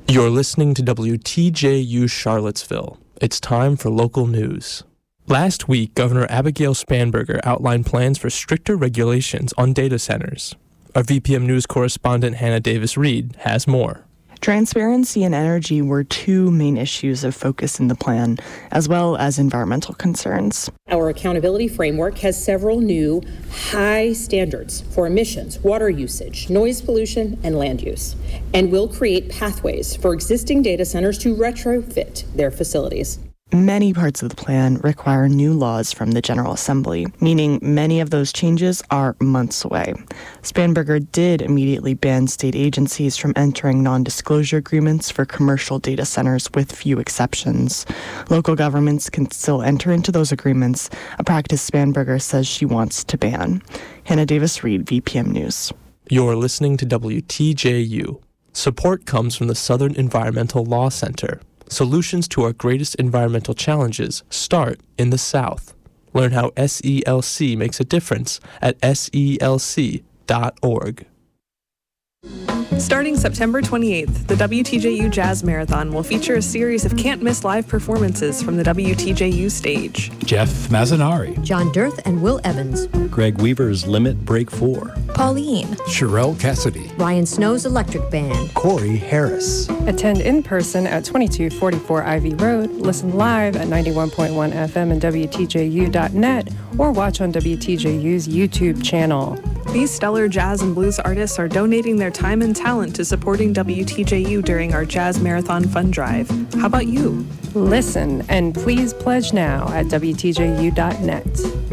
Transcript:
You're listening to WTJU Charlottesville. It's time for local news. Last week, Governor Abigail Spanberger outlined plans for stricter regulations on data centers. Our VPM News correspondent Hannah Davis-Reed has more. Transparency and energy were two main issues of focus in the plan, as well as environmental concerns. Our accountability framework has several new high standards for emissions, water usage, noise pollution, and land use, and will create pathways for existing data centers to retrofit their facilities. Many parts of the plan require new laws from the General Assembly, meaning many of those changes are months away. Spanberger did immediately ban state agencies from entering non-disclosure agreements for commercial data centers with few exceptions. Local governments can still enter into those agreements, a practice Spanberger says she wants to ban. Hannah Davis-Reed, VPM News. You're listening to WTJU. Support comes from the Southern Environmental Law Center. Solutions to our greatest environmental challenges start in the South. Learn how SELC makes a difference at SELC.org. Starting September 28th, the WTJU Jazz Marathon will feature a series of can't-miss live performances from the WTJU stage. Jeff Mazzanari, John Dirth and Will Evans, Greg Weaver's Limit Break 4, Pauline, Sherelle Cassidy, Ryan Snow's Electric Band, Corey Harris. Attend in person at 2244 Ivy Road, listen live at 91.1 FM and WTJU.net, or watch on WTJU's YouTube channel. These stellar jazz and blues artists are donating their time and talent to supporting WTJU during our Jazz Marathon Fund Drive. How about you? Listen and please pledge now at WTJU.net.